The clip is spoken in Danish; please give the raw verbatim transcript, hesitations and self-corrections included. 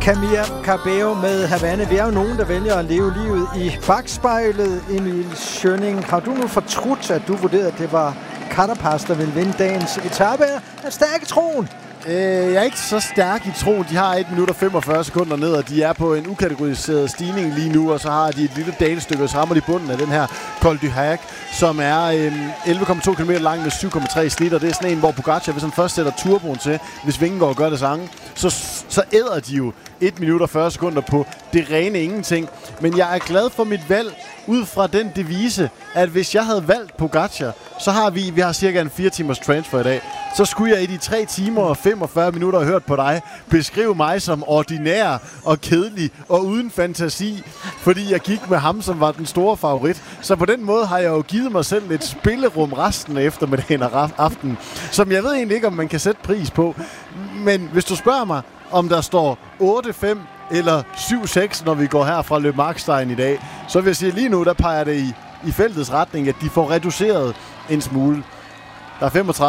Camilla Cabello med Havana. Vi er jo nogen, der vælger at leve livet i bakspejlet. Emil Schønning, har du nu fortrudt, at du vurderede, at det var Carapaz, der ville vinde dagens etape? Er stærk i troen? Øh, jeg er ikke så stærk i troen. De har et minut og femogfyrre sekunder ned, og de er på en ukategoriseret stigning lige nu, og så har de et lille dalestykke, og så rammer de bunden af den her Col du Hague, som er øh, elleve komma to kilometer lang med syv komma tre snit, og det er sådan en, hvor Pogacar, hvis han først sætter turboen til, hvis Vingegaard gør det samme, så, så æder de jo et minut og fyrre sekunder på det rene ingenting. Men jeg er glad for mit valg, ud fra den devise, at hvis jeg havde valgt Pogacar, så har vi, vi har cirka en fire timers transfer i dag, så skulle jeg i de tre timer og femogfyrre minutter have hørt på dig beskrive mig som ordinær og kedelig og uden fantasi, fordi jeg gik med ham, som var den store favorit. Så på den måde har jeg jo givet mig selv lidt spillerum resten af eftermiddagen og aftenen, som jeg ved egentlig ikke, om man kan sætte pris på. Men hvis du spørger mig, om der står otte fem eller syv seks, når vi går her fra Le Markstein i dag, så vil jeg sige, lige nu, der peger det i, i feltets retning, at de får reduceret en smule. Der er femogtredive